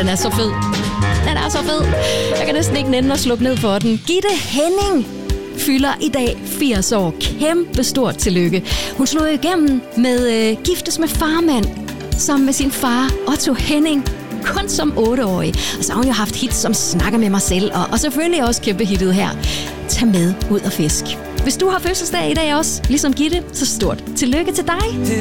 den er så fed. Den er så fed. Jeg kan næsten ikke nænde at slukke ned for den. Gitte Henning fylder i dag 80 år. Kæmpe stort tillykke. Hun slog igennem med Giftes med farmand, sammen med sin far Otto Henning, kun som 8-årig. Og så har hun jo haft hits som Snakker med mig selv, og selvfølgelig også kæmpe hittet her, Tag med ud og fisk. Hvis du har fødselsdag i dag også, ligesom Gitte, så stort tillykke til dig.